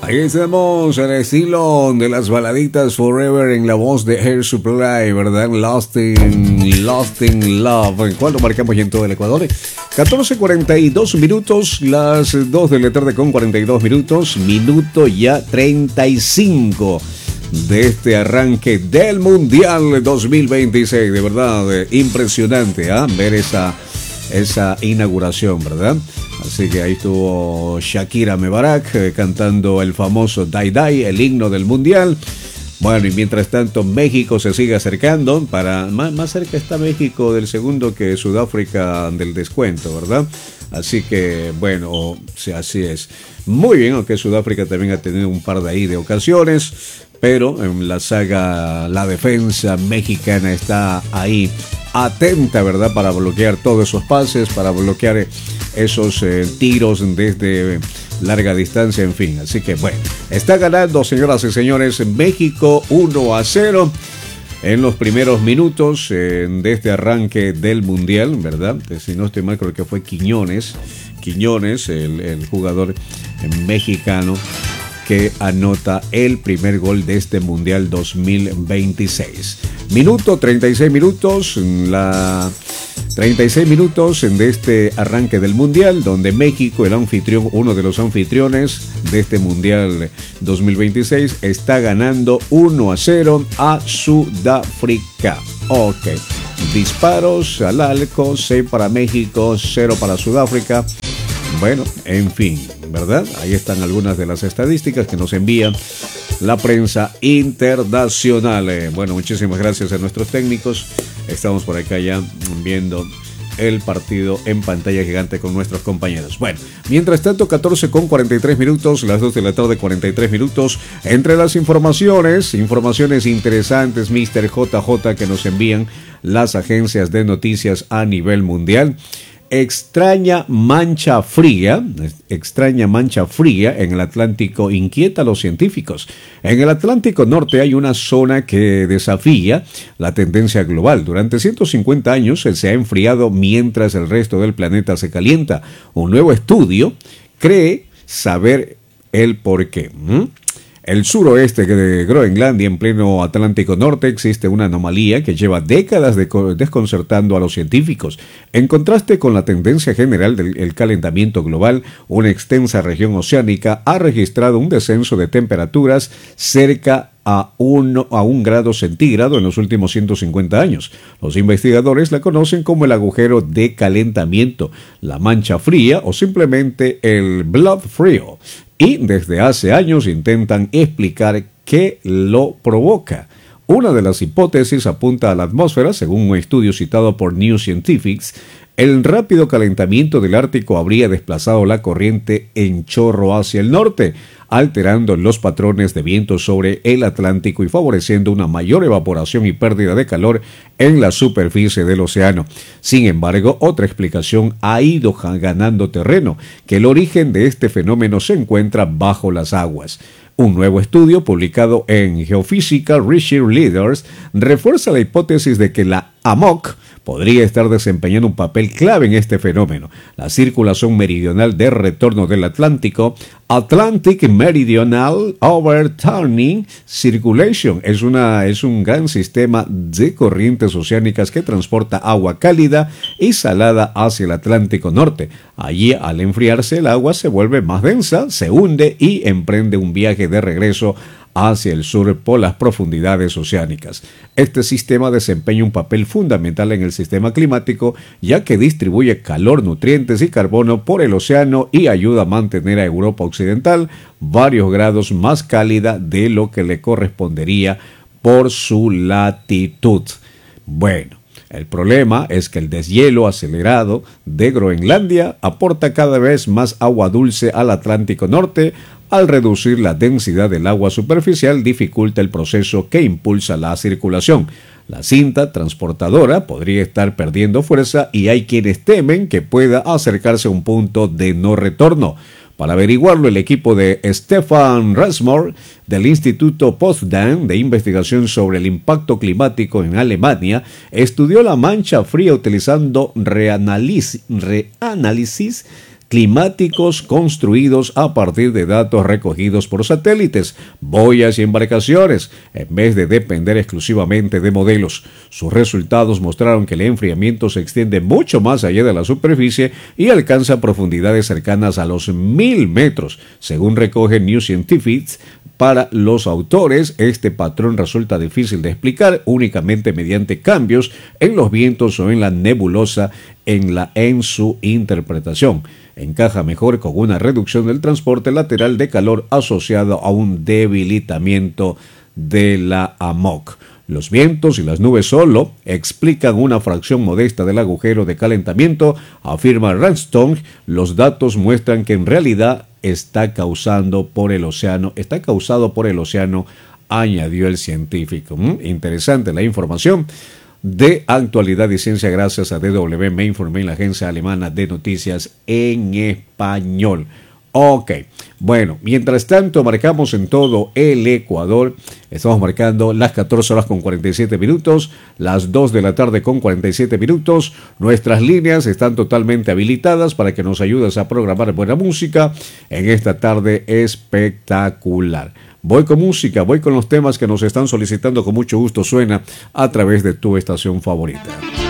Ahí estamos en el estilo de las baladitas Forever en la voz de Air Supply, ¿verdad? Lost in Love. ¿Cuándo marcamos ya en todo el Ecuador? 14:42 minutos, las 2 de la tarde con 42 minutos, minuto ya 35 de este arranque del Mundial 2026. De verdad, impresionante, ver esa inauguración, ¿verdad? Así que ahí estuvo Shakira Mebarak cantando el famoso Dai Dai, el himno del Mundial. Bueno, y mientras tanto México se sigue acercando, más cerca está México del segundo que Sudáfrica del descuento, ¿verdad? Así que, bueno, sí, así es. Muy bien, aunque Sudáfrica también ha tenido un par de ocasiones, pero en la saga, la defensa mexicana está ahí atenta, ¿verdad? Para bloquear todos esos pases, para bloquear esos tiros desde larga distancia, en fin. Así que, bueno, está ganando, señoras y señores, México 1-0 en los primeros minutos de este arranque del Mundial, ¿verdad? Si no estoy mal, creo que fue Quiñones, el jugador mexicano que anota el primer gol de este Mundial 2026. Minuto 36 minutos, 36 minutos de este arranque del Mundial, donde México, el anfitrión, uno de los anfitriones de este Mundial 2026, está ganando 1-0 a Sudáfrica. Ok, disparos al arco, 6 para México, 0 para Sudáfrica. Bueno, en fin, ¿verdad? Ahí están algunas de las estadísticas que nos envían la prensa internacional. Bueno, muchísimas gracias a nuestros técnicos. Estamos por acá ya viendo el partido en pantalla gigante con nuestros compañeros. Bueno, mientras tanto, 14:43 minutos, las 2 de la tarde, 43 minutos. Entre las informaciones interesantes, Mr. JJ, que nos envían las agencias de noticias a nivel mundial. Extraña mancha fría en el Atlántico inquieta a los científicos. En el Atlántico Norte hay una zona que desafía la tendencia global. Durante 150 años se ha enfriado mientras el resto del planeta se calienta. Un nuevo estudio cree saber el porqué. El suroeste de Groenlandia, en pleno Atlántico Norte, existe una anomalía que lleva décadas desconcertando a los científicos. En contraste con la tendencia general del calentamiento global, una extensa región oceánica ha registrado un descenso de temperaturas cerca a 1 grado centígrado en los últimos 150 años. Los investigadores la conocen como el agujero de calentamiento, la mancha fría o simplemente el blood frío. Y desde hace años intentan explicar qué lo provoca. Una de las hipótesis apunta a la atmósfera, según un estudio citado por New Scientific. El rápido calentamiento del Ártico habría desplazado la corriente en chorro hacia el norte, alterando los patrones de viento sobre el Atlántico y favoreciendo una mayor evaporación y pérdida de calor en la superficie del océano. Sin embargo, otra explicación ha ido ganando terreno, que el origen de este fenómeno se encuentra bajo las aguas. Un nuevo estudio publicado en Geophysical Research Leaders refuerza la hipótesis de que la AMOC podría estar desempeñando un papel clave en este fenómeno. La circulación meridional de retorno del Atlántico, Atlantic Meridional Overturning Circulation, es un gran sistema de corrientes oceánicas que transporta agua cálida y salada hacia el Atlántico Norte. Allí, al enfriarse, el agua se vuelve más densa, se hunde y emprende un viaje de regreso hacia el sur por las profundidades oceánicas. Este sistema desempeña un papel fundamental en el sistema climático, ya que distribuye calor, nutrientes y carbono por el océano y ayuda a mantener a Europa Occidental varios grados más cálida de lo que le correspondería por su latitud. Bueno, el problema es que el deshielo acelerado de Groenlandia aporta cada vez más agua dulce al Atlántico Norte. Al reducir la densidad del agua superficial, dificulta el proceso que impulsa la circulación. La cinta transportadora podría estar perdiendo fuerza y hay quienes temen que pueda acercarse a un punto de no retorno. Para averiguarlo, el equipo de Stefan Rasmussen del Instituto Potsdam de Investigación sobre el Impacto Climático en Alemania estudió la mancha fría utilizando reanálisis climáticos construidos a partir de datos recogidos por satélites, boyas y embarcaciones, en vez de depender exclusivamente de modelos. Sus resultados mostraron que el enfriamiento se extiende mucho más allá de la superficie y alcanza profundidades cercanas a los 1000 metros, según recoge New Scientific. Para los autores, este patrón resulta difícil de explicar únicamente mediante cambios en los vientos o en la nebulosa en su interpretación. Encaja mejor con una reducción del transporte lateral de calor asociado a un debilitamiento de la AMOC. Los vientos y las nubes solo explican una fracción modesta del agujero de calentamiento, afirma Ralston. Los datos muestran que en realidad está causado por el océano, añadió el científico. Interesante la información de actualidad y ciencia gracias a DW Me Informé, la agencia alemana de noticias en español. Ok, bueno, mientras tanto marcamos en todo el Ecuador, estamos marcando las 14 horas con 47 minutos, las 2 de la tarde con 47 minutos, nuestras líneas están totalmente habilitadas para que nos ayudes a programar buena música en esta tarde espectacular. Voy con música, voy con los temas que nos están solicitando con mucho gusto, suena a través de tu estación favorita.